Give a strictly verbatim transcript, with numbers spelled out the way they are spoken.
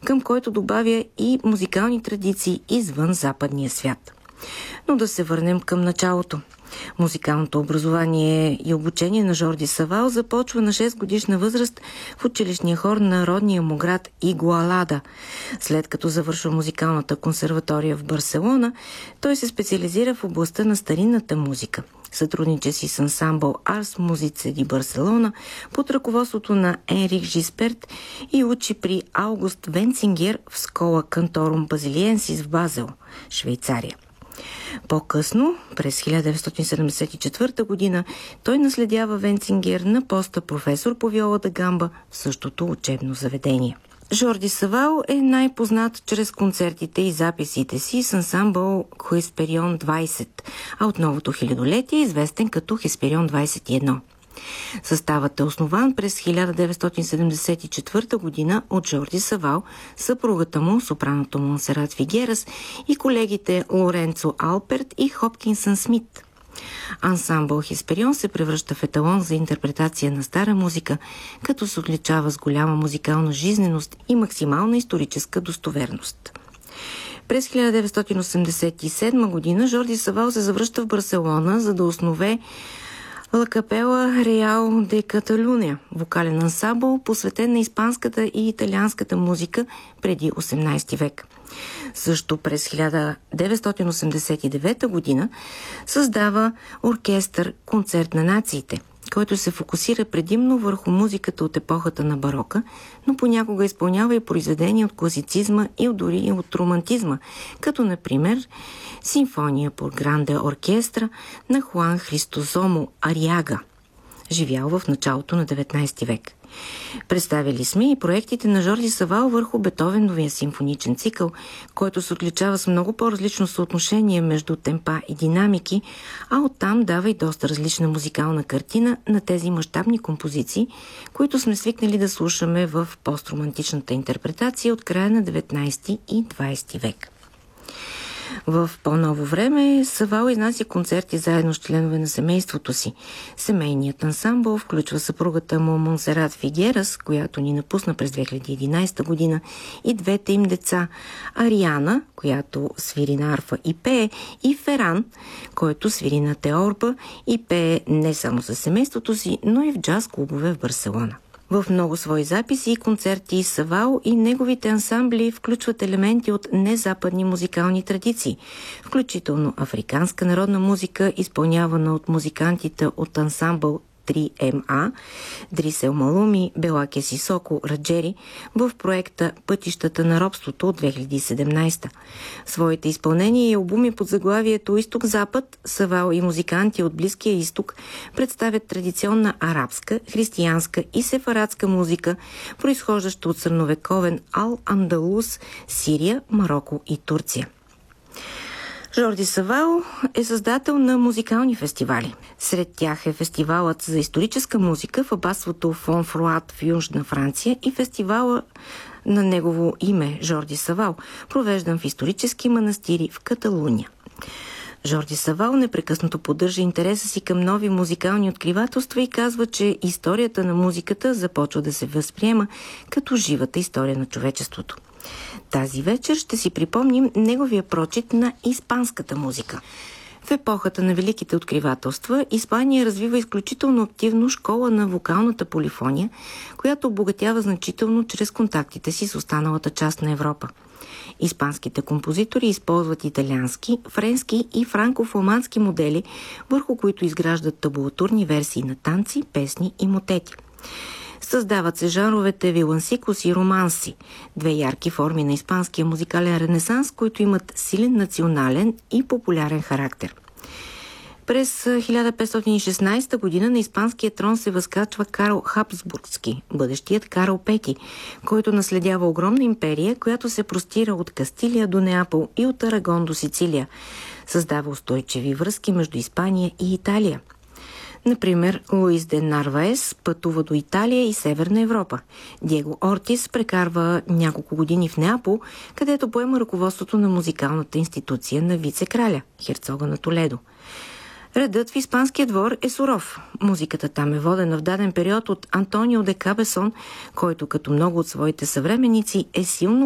към който добавя и музикални традиции извън западния свят. Но да се върнем към началото. Музикалното образование и обучение на Жорди Савал започва на шест годишна възраст в училищния хор на родния му град Игуалада. След като завършва музикалната консерватория в Барселона, той се специализира в областта на старинната музика. Сътрудничи си с ансамбъл Арс Музице ди Барселона под ръководството на Енрих Жисперт и учи при Аугуст Венцингер в Скола Канторум Базилиенсис в Базел, Швейцария. По-късно, през хиляда деветстотин седемдесет и четвърта година, той наследява Венцингер на поста професор по виола да гамба в същото учебно заведение. Жорди Савал е най-познат чрез концертите и записите си с ансамбъл Хесперион двайсет, а от новото хилядолетие е известен като Хесперион двайсет и едно. Съставът е основан през хиляда деветстотин седемдесет и четвърта година от Жорди Савал, съпругата му, сопраното Монсерат Фигерас и колегите Лоренцо Алперт и Хопкинсън Смит. Ансамбъл Хесперион се превръща в еталон за интерпретация на стара музика, като се отличава с голяма музикална жизненост и максимална историческа достоверност. През хиляда деветстотин осемдесет и седма година Жорди Савал се завръща в Барселона, за да основе Ла Капела Реал де Каталуния, вокален ансамбъл, посветен на испанската и италианската музика преди осемнайсети век. Също през хиляда деветстотин осемдесет и девета година създава оркестър Концерт на нациите, който се фокусира предимно върху музиката от епохата на барока, но понякога изпълнява и произведения от класицизма и дори и от романтизма, като например Симфония по Гранде оркестра на Хуан Христозомо Ариага, живял в началото на деветнайсети век. Представили сме и проектите на Жорди Савал върху Бетовеновия симфоничен цикъл, който се отличава с много по-различно съотношение между темпа и динамики, а оттам дава и доста различна музикална картина на тези мащабни композиции, които сме свикнали да слушаме в постромантичната интерпретация от края на деветнайсети и двайсети век. В по-ново време Савал изнася концерти заедно с членове на семейството си. Семейният ансамбъл включва съпругата му Монсерат Фигерас, която ни напусна през две хиляди и единайсета година, и двете им деца Ариана, която свири на арфа и пее, и Феран, който свири на теорба и пее не само за семейството си, но и в джаз клубове в Барселона. В много свои записи и концерти Савал и неговите ансамбли включват елементи от незападни музикални традиции, включително африканска народна музика, изпълнявана от музикантите от ансамбъл три ем а, Дрисел Малуми, Белаке Сисоко, Раджери в проекта Пътищата на робството от две хиляди и седемнайсета. В своите изпълнения и албуми под заглавието Изток-Запад, Савал и музиканти от Близкия изток представят традиционна арабска, християнска и сефарадска музика, произхождаща от средновековен Ал-Андалус, Сирия, Мароко и Турция. Жорди Савал е създател на музикални фестивали. Сред тях е фестивалът за историческа музика в абатството Фон Фруат в Южна Франция и фестивала на негово име Жорди Савал, провеждан в исторически манастири в Каталуния. Жорди Савал непрекъснато поддържа интереса си към нови музикални откривателства и казва, че историята на музиката започва да се възприема като живата история на човечеството. Тази вечер ще си припомним неговия прочит на испанската музика. В епохата на великите откривателства Испания развива изключително активно школа на вокалната полифония, която обогатява значително чрез контактите си с останалата част на Европа. Испанските композитори използват италиански, френски и франко-фламандски модели, върху които изграждат табулатурни версии на танци, песни и мотети. Създават се жанровете вилансикос и романси, две ярки форми на испанския музикален ренесанс, които имат силен национален и популярен характер. През хиляда петстотин и шестнайсета година на испанския трон се възкачва Карл Хабсбургски, бъдещият Карл Пети, който наследява огромна империя, която се простира от Кастилия до Неапол и от Арагон до Сицилия. Създава устойчиви връзки между Испания и Италия. Например, Луис де Нарваес пътува до Италия и Северна Европа. Диего Ортис прекарва няколко години в Неапол, където поема ръководството на музикалната институция на вице-краля, херцога на Толедо. Редът в испанския двор е суров. Музиката там е водена в даден период от Антонио де Кабесон, който като много от своите съвременници е силно